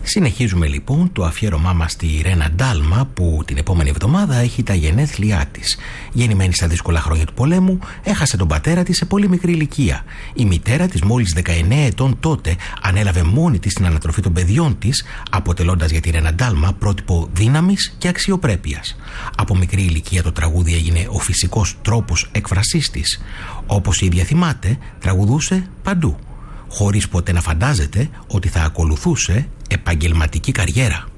Συνεχίζουμε λοιπόν το αφιέρωμά μας στη Ρένα Ντάλμα, που την επόμενη εβδομάδα έχει τα γενέθλιά της. Γεννημένη στα δύσκολα χρόνια του πολέμου, έχασε τον πατέρα της σε πολύ μικρή ηλικία. Η μητέρα της, μόλις 19 ετών τότε, ανέλαβε μόνη της την ανατροφή των παιδιών της, αποτελώντας για τη Ρένα Ντάλμα πρότυπο δύναμης και αξιοπρέπειας. Από μικρή ηλικία το τραγούδι έγινε ο φυσικός τρόπος έκφρασής της. Όπως η ίδια θυμάται, τραγουδούσε παντού, χωρίς ποτέ να φαντάζεται ότι θα ακολουθούσε επαγγελματική καριέρα.